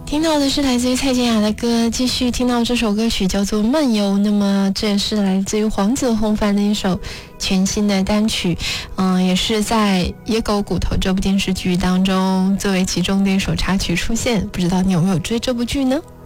听到的是来自于蔡健雅的歌，继续听到这首歌曲叫做《漫游》，那么这也是来自于黄子弘凡的一首全新的单曲，也是在《野狗骨头》这部电视剧当中作为其中的一首插曲出现，不知道你有没有追这部剧呢？